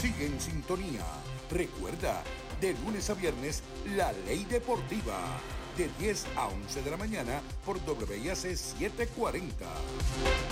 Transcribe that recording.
Sigue en sintonía. Recuerda, de lunes a viernes, La Ley Deportiva, de 10 a 11 de la mañana por WIAC 740.